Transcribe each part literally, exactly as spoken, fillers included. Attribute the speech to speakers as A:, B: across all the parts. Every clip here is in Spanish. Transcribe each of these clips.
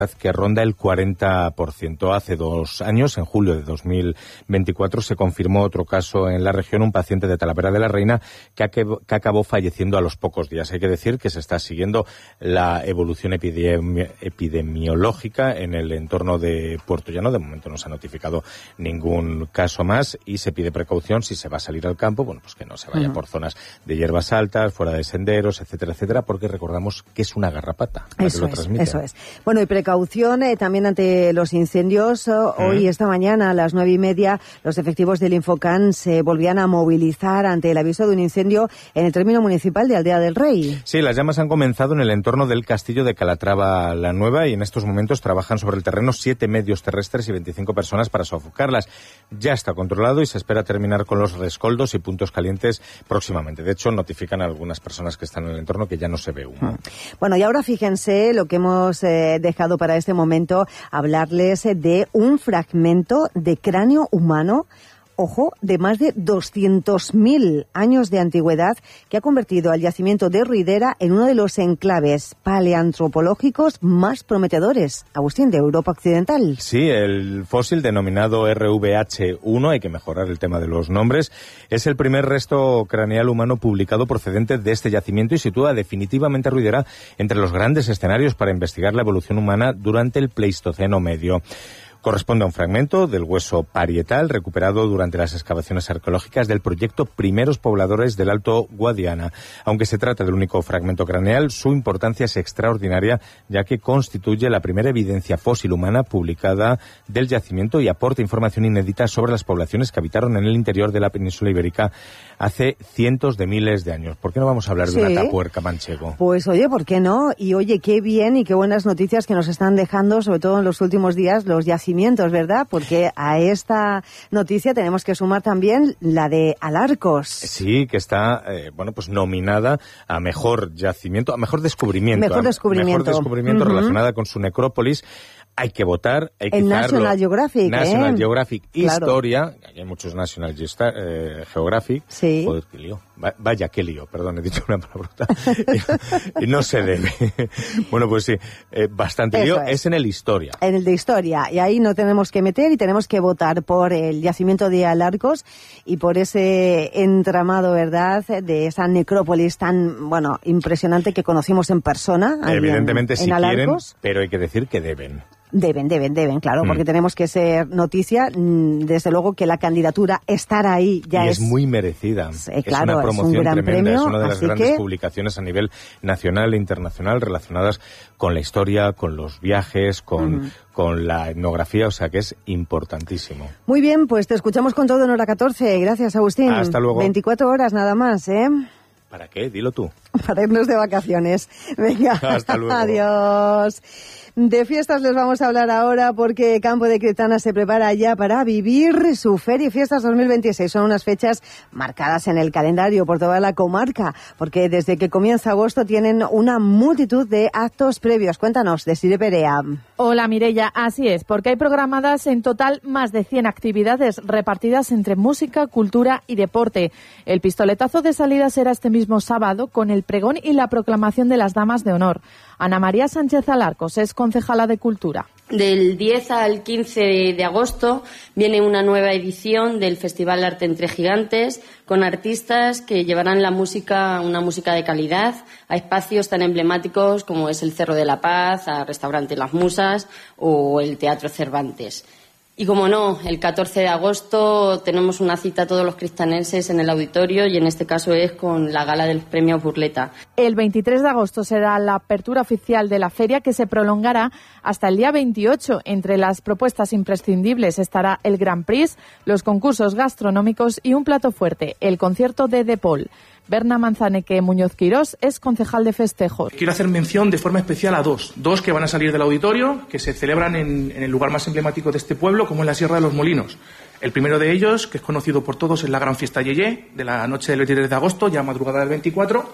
A: que ronda el cuarenta por ciento. Hace dos años, en julio de dos mil veinticuatro, se confirmó otro caso en la región, un paciente de Talavera de la Reina que, que acabó falleciendo a los pocos días. Hay que decir que se está siguiendo la evolución epidemi epidemiológica en el entorno de Puerto Llano. De momento no se ha notificado ningún caso más y se pide precaución si se va a salir al campo, bueno, pues que no se vaya uh-huh. por zonas de hierbas altas, fuera de senderos, etcétera, etcétera, porque recordamos que es una garrapata la
B: eso
A: que lo
B: es,
A: transmite.
B: Eso es. Bueno, y precaución eh, también ante los incendios. Uh-huh. Hoy, esta mañana, a las nueve y media, los efectivos del Infocan se volvían a movilizar ante el aviso de un incendio en el término municipal de Aldea del Rey.
A: Sí, las llamas han comenzado en el entorno del castillo de Calatrava la Nueva y en estos momentos trabajan sobre el terreno siete medios terrestres y veinticinco personas para sofocarlas. Ya está controlado y se espera terminar con los rescoldos y puntos calientes próximamente. De hecho, notifican a algunas personas que están en el entorno que ya no se ve humo.
B: Bueno, y ahora fíjense lo que hemos eh, dejado para este momento, hablarles de un fragmento de cráneo humano, ojo, de más de doscientos mil años de antigüedad, que ha convertido al yacimiento de Ruidera en uno de los enclaves paleantropológicos más prometedores, Agustín, de Europa Occidental.
A: Sí, el fósil denominado R V H uno, hay que mejorar el tema de los nombres, es el primer resto craneal humano publicado procedente de este yacimiento y sitúa definitivamente a Ruidera entre los grandes escenarios para investigar la evolución humana durante el Pleistoceno medio. Corresponde a un fragmento del hueso parietal recuperado durante las excavaciones arqueológicas del proyecto Primeros Pobladores del Alto Guadiana. Aunque se trata del único fragmento craneal, su importancia es extraordinaria, ya que constituye la primera evidencia fósil humana publicada del yacimiento y aporta información inédita sobre las poblaciones que habitaron en el interior de la península ibérica hace cientos de miles de años. ¿Por qué no vamos a hablar
B: sí.
A: de una tapuerca manchego?
B: Pues oye, ¿por qué no? Y oye, qué bien y qué buenas noticias que nos están dejando, sobre todo en los últimos días, los yacimientos, ¿verdad? Porque a esta noticia tenemos que sumar también la de Alarcos.
A: Sí, que está, eh, bueno, pues nominada a mejor yacimiento, a mejor descubrimiento.
B: Mejor descubrimiento.
A: A mejor descubrimiento uh-huh. relacionada con su necrópolis. Hay que votar, hay que
B: en
A: izarlo.
B: National Geographic,
A: National
B: ¿eh?
A: Geographic,
B: claro.
A: Historia, hay muchos National eh, Geographic.
B: Sí.
A: Joder, qué lío. Vaya, qué lío, perdón, he dicho una palabrota. y, y no se debe. Bueno, pues sí, eh, bastante
B: Eso
A: lío.
B: Es.
A: es en el Historia.
B: En el de Historia. Y ahí no tenemos que meter y tenemos que votar por el yacimiento de Alarcos y por ese entramado, ¿verdad?, de esa necrópolis tan, bueno, impresionante que conocimos en persona.
A: Evidentemente
B: en,
A: sí
B: en
A: quieren, pero hay que decir que deben.
B: Deben, deben, deben, claro, mm. porque tenemos que ser noticia. Desde luego que la candidatura, estar ahí ya
A: y
B: es...
A: es muy merecida.
B: Eh, claro,
A: es una promoción
B: es un gran
A: tremenda,
B: premio,
A: es una de las grandes
B: que...
A: publicaciones a nivel nacional e internacional relacionadas con la historia, con los viajes, con, mm. con la etnografía, o sea que es importantísimo.
B: Muy bien, pues te escuchamos con todo en hora catorce. Gracias, Agustín.
A: Hasta luego.
B: veinticuatro horas nada más, ¿eh?
A: ¿Para qué? Dilo tú.
B: Para irnos de vacaciones. Venga.
A: Hasta luego.
B: Adiós. De fiestas les vamos a hablar ahora porque Campo de Cretana se prepara ya para vivir su Feria y Fiestas dos mil veintiséis. Son unas fechas marcadas en el calendario por toda la comarca, porque desde que comienza agosto tienen una multitud de actos previos. Cuéntanos, Desiree Perea.
C: Hola, Mireia. Así es, porque hay programadas en total más de cien actividades repartidas entre música, cultura y deporte. El pistoletazo de salida será este mismo sábado con el pregón y la proclamación de las Damas de Honor. Ana María Sánchez Alarcos es concejala de Cultura.
D: Del diez al quince de agosto viene una nueva edición del Festival Arte entre Gigantes con artistas que llevarán la música, una música de calidad, a espacios tan emblemáticos como es el Cerro de la Paz, a Restaurante Las Musas o el Teatro Cervantes. Y como no, el catorce de agosto tenemos una cita a todos los cristanenses en el auditorio y en este caso es con la gala de los premios Burleta.
C: El veintitrés de agosto será la apertura oficial de la feria que se prolongará hasta el día veintiocho. Entre las propuestas imprescindibles estará el Grand Prix, los concursos gastronómicos y un plato fuerte, el concierto de De Paul. Berna Manzaneque Muñoz Quirós es concejal de festejos.
E: Quiero hacer mención de forma especial a dos. Dos que van a salir del auditorio, que se celebran en, en el lugar más emblemático de este pueblo, como en la Sierra de los Molinos. El primero de ellos, que es conocido por todos, es la Gran Fiesta Yeye, de la noche del veintitrés de agosto, ya madrugada del veinticuatro.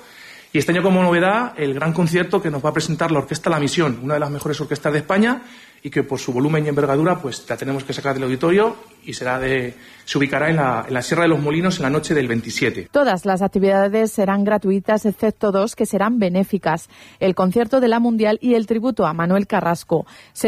E: Y este año, como novedad, el gran concierto que nos va a presentar la Orquesta La Misión, una de las mejores orquestas de España, y que por su volumen y envergadura pues la tenemos que sacar del auditorio y será de, se ubicará en la, en la Sierra de los Molinos en la noche del veintisiete.
C: Todas las actividades serán gratuitas, excepto dos que serán benéficas: el concierto de la Mundial y el tributo a Manuel Carrasco. Se